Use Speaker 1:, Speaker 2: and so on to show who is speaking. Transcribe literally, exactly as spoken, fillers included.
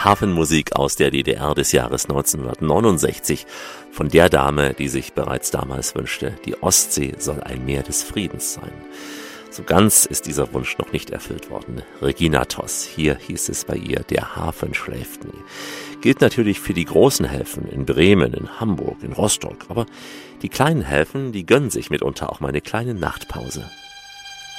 Speaker 1: Hafenmusik aus der D D R des Jahres neunzehnhundertneunundsechzig von der Dame, die sich bereits damals wünschte, die Ostsee soll ein Meer des Friedens sein. So ganz ist dieser Wunsch noch nicht erfüllt worden. Regina Toss, hier hieß es bei ihr, der Hafen schläft nie. Gilt natürlich für die großen Häfen in Bremen, in Hamburg, in Rostock. Aber die kleinen Häfen, die gönnen sich mitunter auch mal eine kleine Nachtpause.